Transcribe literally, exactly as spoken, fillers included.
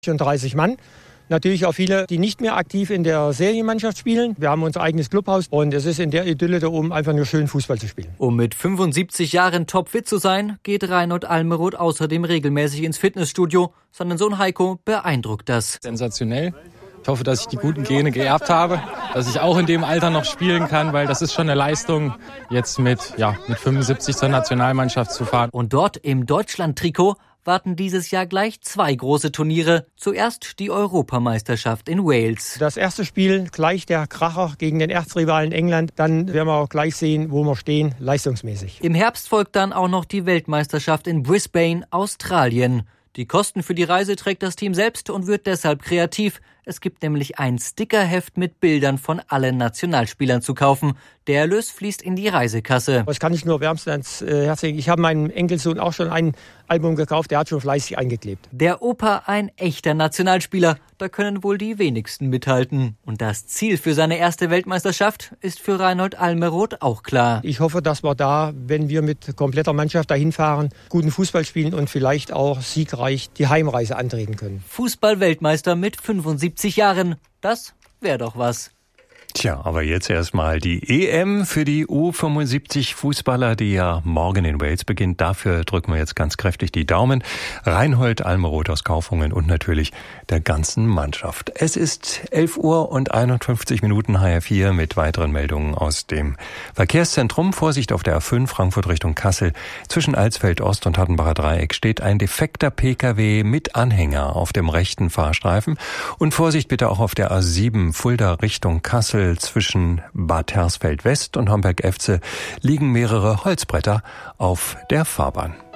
Schon dreißig Mann. Natürlich auch viele, die nicht mehr aktiv in der Serienmannschaft spielen. Wir haben unser eigenes Clubhaus und es ist in der Idylle da oben einfach nur schön, Fußball zu spielen. Um mit fünfundsiebzig Jahren topfit zu sein, geht Reinhold Almeroth außerdem regelmäßig ins Fitnessstudio. Sein Sohn Heiko beeindruckt das. Sensationell. Ich hoffe, dass ich die guten Gene geerbt habe, dass ich auch in dem Alter noch spielen kann, weil das ist schon eine Leistung, jetzt mit, ja, mit fünfundsiebzig zur Nationalmannschaft zu fahren. Und dort im Deutschland-Trikot warten dieses Jahr gleich zwei große Turniere. Zuerst die Europameisterschaft in Wales. Das erste Spiel gleich der Kracher gegen den Erzrivalen England. Dann werden wir auch gleich sehen, wo wir stehen, leistungsmäßig. Im Herbst folgt dann auch noch die Weltmeisterschaft in Brisbane, Australien. Die Kosten für die Reise trägt das Team selbst und wird deshalb kreativ. Es gibt nämlich ein Stickerheft mit Bildern von allen Nationalspielern zu kaufen. Der Erlös fließt in die Reisekasse. Das kann ich nur wärmstens ans Herz legen. Ich habe meinem Enkelsohn auch schon ein Album gekauft, der hat schon fleißig eingeklebt. Der Opa ein echter Nationalspieler. Da können wohl die wenigsten mithalten. Und das Ziel für seine erste Weltmeisterschaft ist für Reinhold Almeroth auch klar. Ich hoffe, dass wir da, wenn wir mit kompletter Mannschaft dahin fahren, guten Fußball spielen und vielleicht auch siegreich die Heimreise antreten können. Fußball-Weltmeister mit fünfundsiebzig Jahren. Das wäre doch was. Tja, aber jetzt erstmal die E M für die U fünfundsiebzig Fußballer, die ja morgen in Wales beginnt. Dafür drücken wir jetzt ganz kräftig die Daumen. Reinhold Almeroth aus Kaufungen und natürlich der ganzen Mannschaft. Es ist elf Uhr und einundfünfzig Minuten, H R vier mit weiteren Meldungen aus dem Verkehrszentrum. Vorsicht auf der A fünf Frankfurt Richtung Kassel. Zwischen Alsfeld Ost und Hattenbacher Dreieck steht ein defekter P K W mit Anhänger auf dem rechten Fahrstreifen. Und Vorsicht bitte auch auf der A sieben Fulda Richtung Kassel. Zwischen Bad Hersfeld West und Homberg-Efze liegen mehrere Holzbretter auf der Fahrbahn.